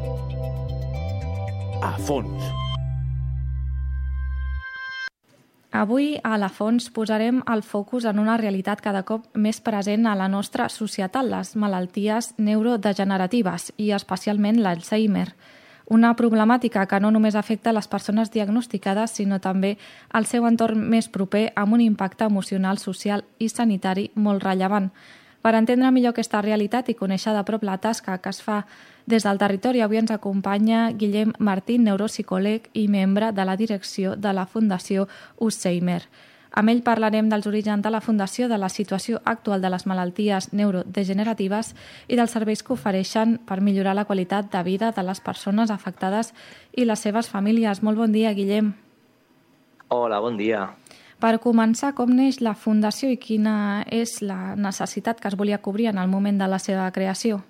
A fons. Avui, a La Fons, posarem el focus en una realitat cada cop més present a la nostra societat, les malalties neurodegeneratives i especialment l'Alzheimer. Una problemàtica que no només afecta les persones diagnosticades, sinó també el seu entorn més proper amb un impacte emocional, social i sanitari molt rellevant. Per entendre millor aquesta realitat i conèixer de prop la tasca que es fa des del territori, avui ens acompanya Guillem Martín, neuropsicòleg i membre de la direcció de la Fundació Alzheimer. Amb ell parlarem dels orígens de la Fundació, de la situació actual de les malalties neurodegeneratives i dels serveis que ofereixen per millorar la qualitat de vida de les persones afectades i les seves famílies. Molt bon dia, Guillem. Hola, bon dia. Per començar, com neix la Fundació i quina és la necessitat que es volia cobrir en el moment de la seva creació?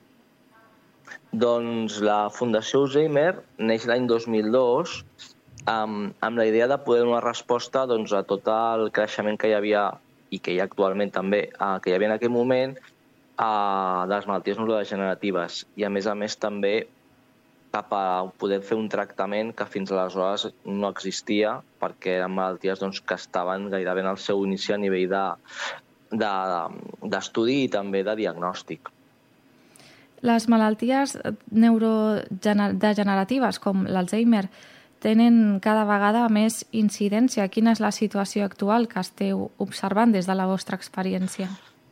Doncs la Fundació Alzheimer neix l'any 2002 amb la idea de poder donar resposta a tot el creixement que hi havia i que hi ha actualment també, que hi havia en aquell moment de les malalties neurodegeneratives i a més també cap a poder fer un tractament que fins aleshores no existia perquè eren malalties que estaven gairebé en el seu inici a nivell d'estudi i també de diagnòstic. Les malalties neurodegeneratives com l'Alzheimer tenen cada vegada més incidència. Quina és la situació actual que esteu observant des de la vostra experiència?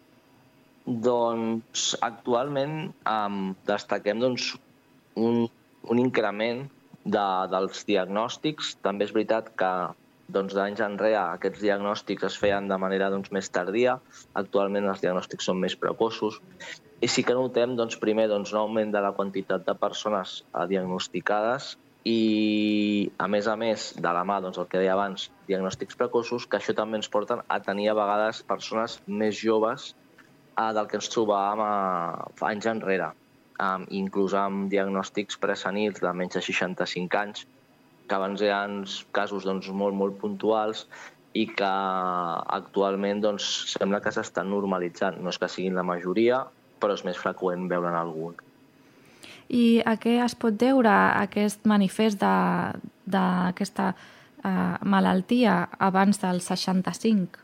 Doncs actualment destaquem un increment dels diagnòstics. També és veritat que d'anys enrere aquests diagnòstics es feien de manera més tardia. Actualment els diagnòstics són més precoços. I sí que notem primer un augment de la quantitat de persones diagnosticades i, a més, de la mà, el que deia abans, diagnòstics precoços, que això també ens porten a tenir a vegades persones més joves del que ens trobàvem anys enrere, inclús amb diagnòstics presenils de menys de 65 anys, que abans eren casos molt puntuals i que actualment sembla que s'estan normalitzant. No és que siguin la majoria, però és més freqüent veure'n algun. I a què es pot deure aquest manifest d'aquesta malaltia abans del 65?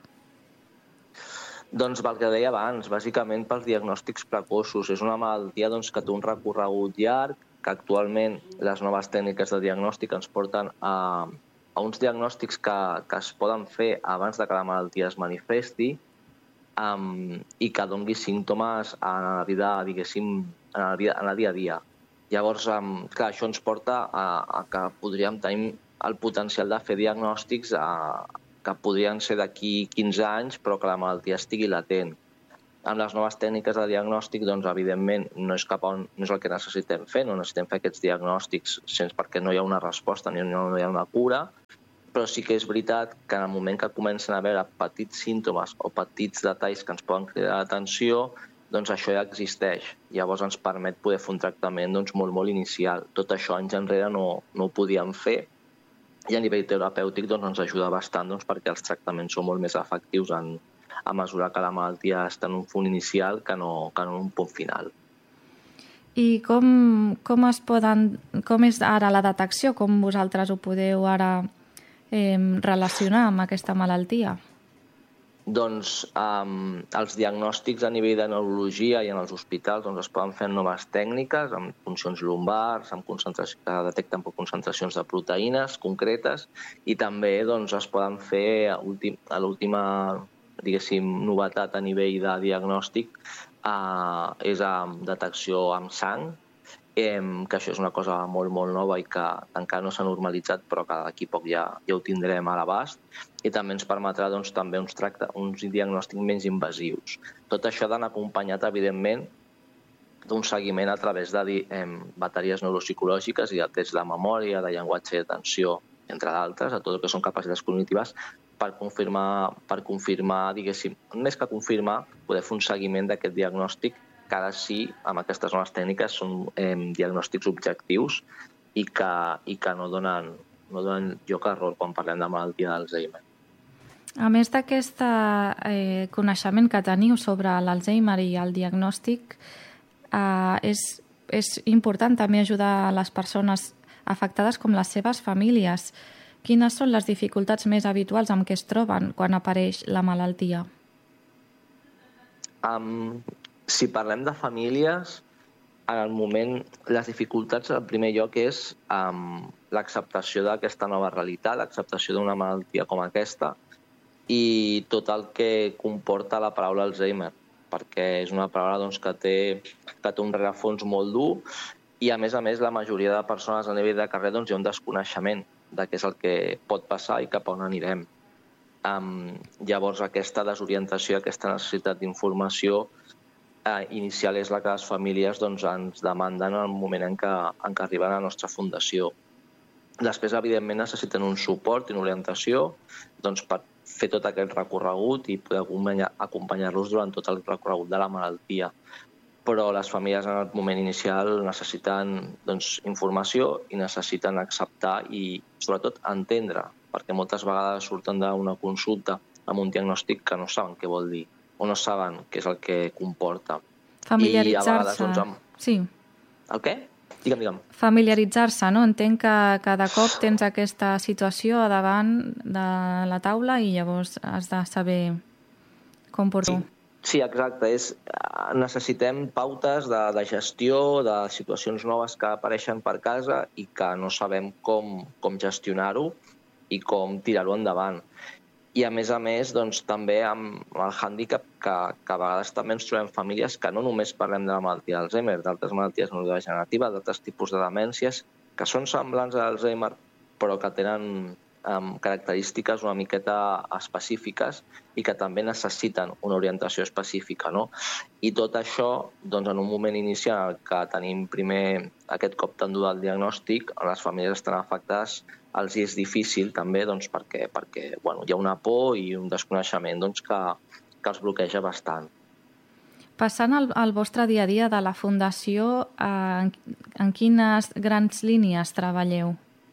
Doncs pel que deia abans, bàsicament pels diagnòstics precoços. És una malaltia que té un recorregut llarg, que actualment les noves tècniques de diagnòstic ens porten a uns diagnòstics que es poden fer abans que la malaltia es manifesti i que doni símptomes en la vida, diguéssim, en el dia a dia. Llavors, clar, això ens porta a que podríem tenir el potencial de fer diagnòstics que podrien ser d'aquí 15 anys, però que la malaltia estigui latent. Amb les noves tècniques de diagnòstic, evidentment, no és el que necessitem fer, no necessitem fer aquests diagnòstics perquè no hi ha una resposta ni no hi ha una cura, però sí que és veritat que en el moment que comencen a veure petits símptomes o petits detalls que ens poden cridar l'atenció, això ja existeix. Llavors ens permet poder fer un tractament molt inicial. Tot això anys enrere no ho podíem fer i a nivell terapèutic ens ajuda bastant perquè els tractaments són molt més efectius a mesura que la malaltia està en un punt inicial que no en un punt final. I com és ara la detecció? Com vosaltres ho podeu ara relacionar amb aquesta malaltia? Doncs els diagnòstics a nivell de neurologia i en els hospitals es poden fer amb noves tècniques, amb puncions lumbars, que detecten concentracions de proteïnes concretes i també es poden fer l'última, diguéssim, novetat a nivell de diagnòstic és detecció amb sang, que això és una cosa molt nova i que encara no s'ha normalitzat, però que d'aquí poc ja ho tindrem a l'abast, i també ens permetrà també uns diagnòstics menys invasius. Tot això ha d'anar acompanyat, evidentment, d'un seguiment a través de bateries neuropsicològiques i de tests de memòria, de llenguatge i atenció, entre d'altres, a tot el que són capacitats cognitives, per confirmar, diguéssim, més que confirmar, poder fer un seguiment d'aquest diagnòstic que ara sí, amb aquestes noves tècniques, són diagnòstics objectius i que no donen lloc a error quan parlem de malaltia d'Alzheimer. A més d'aquest coneixement que teniu sobre l'Alzheimer i el diagnòstic, és és important també ajudar les persones afectades com les seves famílies. Quines són les dificultats més habituals amb què es troben quan apareix la malaltia? Si parlem de famílies, en el moment, les dificultats, en primer lloc, és l'acceptació d'aquesta nova realitat, l'acceptació d'una malaltia com aquesta i tot el que comporta la paraula Alzheimer, perquè és una paraula que té un rerefons molt dur i, a més, la majoria de persones a nivell de carrer hi ha un desconeixement de què és el que pot passar i cap on anirem. Llavors, aquesta desorientació, aquesta necessitat d'informació inicial és la que les famílies ens demanden en el moment en què arriben a la nostra fundació. Després, evidentment, necessiten un suport i una orientació per fer tot aquest recorregut i poder acompanyar-los durant tot el recorregut de la malaltia. Però les famílies en el moment inicial necessiten informació i necessiten acceptar i, sobretot, entendre, perquè moltes vegades surten d'una consulta amb un diagnòstic que no saben què vol dir o no saben què és el que comporta. Familiaritzar-se. Sí. El què? Digue'm. Familiaritzar-se, no? Entenc que cada cop tens aquesta situació a davant de la taula i llavors has de saber com portar-ho. Sí, exacte. Necessitem pautes de gestió de situacions noves que apareixen per casa i que no sabem com gestionar-ho i com tirar-ho endavant. I, a més, també amb el hàndicap que a vegades també ens trobem famílies que no només parlem de la malaltia d'Alzheimer, d'altres malalties neurodegeneratives, d'altres tipus de demències, que són semblants a l'Alzheimer, però que tenen característiques una miqueta específiques i que també necessiten una orientació específica. I tot això, en un moment inicial que tenim primer aquest cop tan dur del diagnòstic, les famílies estan afectades, els és difícil també perquè hi ha una por i un desconeixement que els bloqueja bastant. Passant al vostre dia a dia de la Fundació, en quines grans línies treballeu?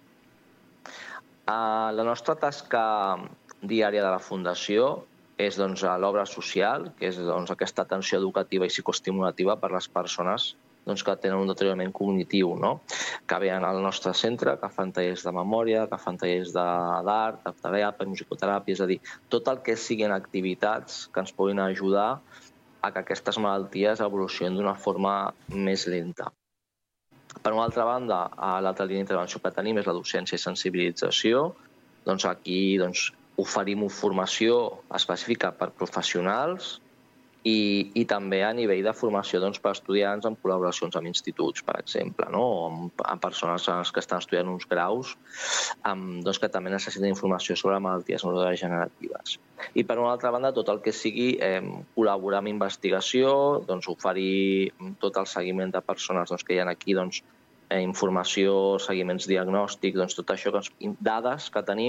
La nostra tasca diària de la Fundació és l'obra social, que és aquesta atenció educativa i psicoestimulativa per a les persones que tenen un deteriorament cognitiu, que venen al nostre centre, que fan tallers de memòria, que fan tallers d'art, de teràpia, musicoteràpia, és a dir, tot el que siguin activitats que ens puguin ajudar a que aquestes malalties evolucionin d'una forma més lenta. Per una altra banda, l'altra línia d'intervenció que tenim és la docència i sensibilització. Aquí oferim formació específica per professionals i també a nivell de formació per estudiants en col·laboracions amb instituts, per exemple, o amb persones que estan estudiant uns graus que també necessiten informació sobre malalties neurodegeneratives. I per una altra banda, tot el que sigui col·laborar amb investigació, oferir tot el seguiment de persones que hi ha aquí, informació, seguiments diagnòstics, tot això, dades que tenim